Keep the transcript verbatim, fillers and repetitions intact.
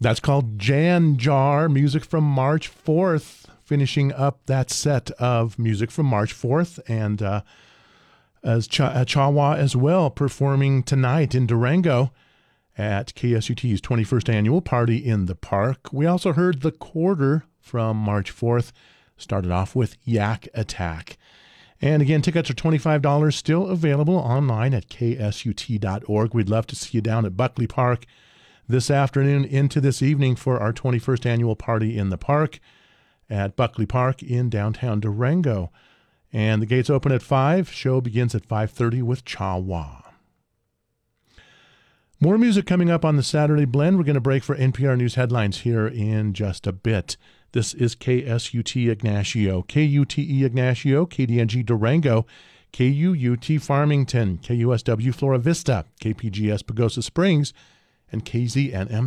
That's called Jan Jar, music from March fourth, finishing up that set of music from March fourth, and uh, as Ch- uh, Chawa as well, performing tonight in Durango at K S U T's twenty-first annual Party in the Park. We also heard The Quarter from March fourth, started off with Yak Attack. And again, tickets are twenty-five dollars, still available online at K S U T dot org. We'd love to see you down at Buckley Park this afternoon into this evening for our twenty-first annual Party in the Park at Buckley Park in downtown Durango. And the gates open at five. Show begins at five thirty with Chawa. More music coming up on the Saturday Blend. We're going to break for N P R News headlines here in just a bit. This is K S U T Ignacio, K U T E Ignacio, K D N G Durango, K U U T Farmington, K U S W Flora Vista, K P G S Pagosa Springs, and K Z N M